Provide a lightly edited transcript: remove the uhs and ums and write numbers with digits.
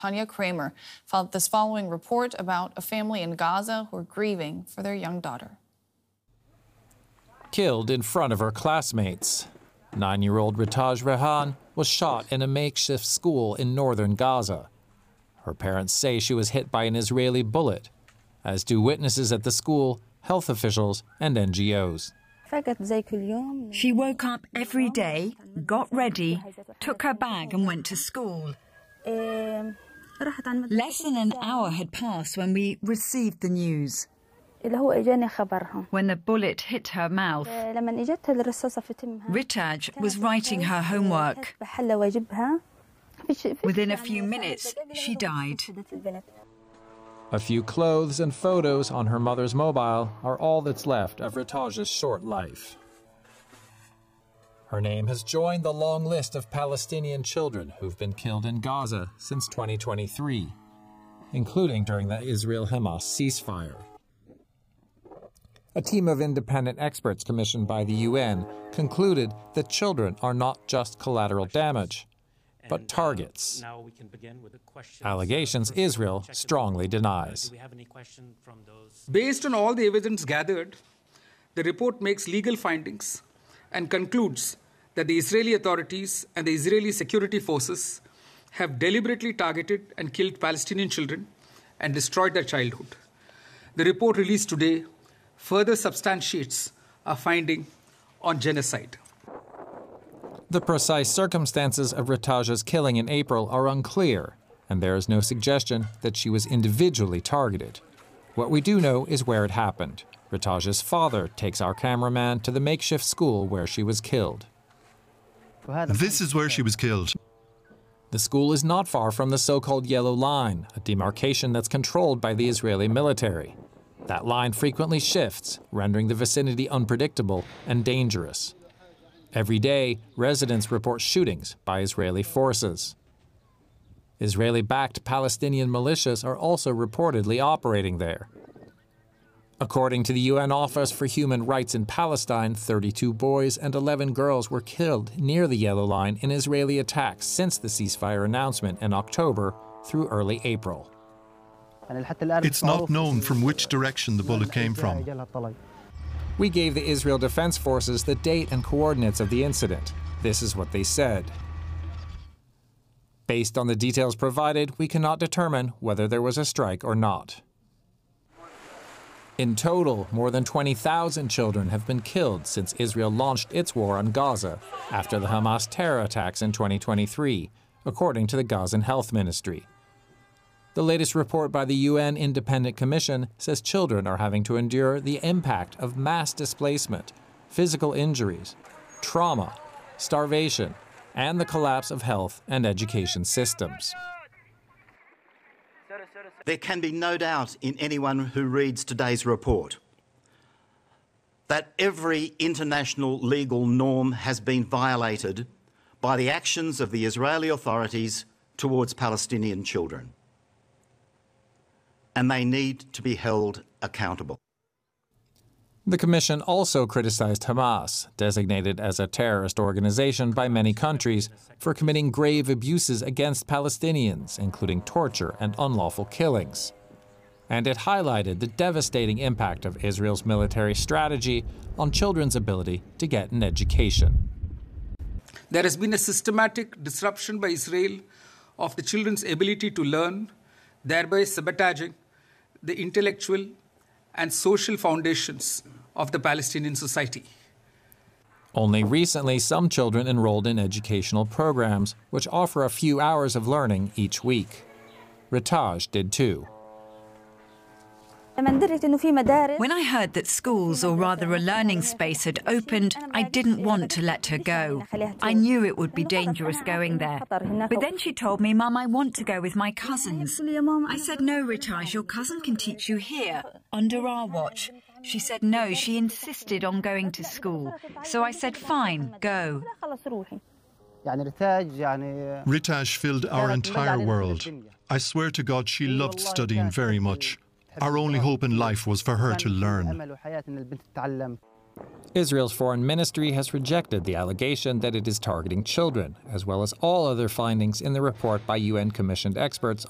Tanya Kramer filed this following report about a family in Gaza who are grieving for their young daughter. Killed in front of her classmates. 9-year-old Ritaj Rehan was shot in a makeshift school in northern Gaza. Her parents say she was hit by an Israeli bullet, as do witnesses at the school, health officials, and NGOs. She woke up every day, got ready, took her bag and went to school. Less than an hour had passed when we received the news. When the bullet hit her mouth, Ritaj was writing her homework. Within a few minutes, she died. A few clothes and photos on her mother's mobile are all that's left of Ritaj's short life. Her name has joined the long list of Palestinian children who've been killed in Gaza since 2023, including during the Israel-Hamas ceasefire. A team of independent experts commissioned by the UN concluded that children are not just collateral damage, but targets. Allegations Israel strongly denies. Based on all the evidence gathered, the report makes legal findings and concludes that the Israeli authorities and the Israeli security forces have deliberately targeted and killed Palestinian children and destroyed their childhood. The report released today further substantiates our finding on genocide. The precise circumstances of Ritaj's killing in April are unclear, and there is no suggestion that she was individually targeted. What we do know is where it happened. Ritaj's father takes our cameraman to the makeshift school where she was killed. This is where she was killed. The school is not far from the so-called Yellow Line, a demarcation that's controlled by the Israeli military. That line frequently shifts, rendering the vicinity unpredictable and dangerous. Every day, residents report shootings by Israeli forces. Israeli-backed Palestinian militias are also reportedly operating there. According to the UN Office for Human Rights in Palestine, 32 boys and 11 girls were killed near the Yellow Line in Israeli attacks since the ceasefire announcement in October through early April. It's not known from which direction the bullet came from. We gave the Israel Defense Forces the date and coordinates of the incident. This is what they said. Based on the details provided, we cannot determine whether there was a strike or not. In total, more than 20,000 children have been killed since Israel launched its war on Gaza after the Hamas terror attacks in 2023, according to the Gazan Health Ministry. The latest report by the UN Independent Commission says children are having to endure the impact of mass displacement, physical injuries, trauma, starvation, and the collapse of health and education systems. There can be no doubt in anyone who reads today's report that every international legal norm has been violated by the actions of the Israeli authorities towards Palestinian children, and they need to be held accountable. The Commission also criticized Hamas, designated as a terrorist organization by many countries, for committing grave abuses against Palestinians, including torture and unlawful killings. And it highlighted the devastating impact of Israel's military strategy on children's ability to get an education. There has been a systematic disruption by Israel of the children's ability to learn, thereby sabotaging the intellectual and social foundations of the Palestinian society. Only recently, some children enrolled in educational programs, which offer a few hours of learning each week. Ritaj did too. When I heard that schools, or rather a learning space, had opened, I didn't want to let her go. I knew it would be dangerous going there. But then she told me, "Mum, I want to go with my cousins." I said, "No, Ritaj, your cousin can teach you here, under our watch." She said no, she insisted on going to school. So I said, "Fine, go." Ritaj filled our entire world. I swear to God, she loved studying very much. Our only hope in life was for her to learn. Israel's foreign ministry has rejected the allegation that it is targeting children, as well as all other findings in the report by UN-commissioned experts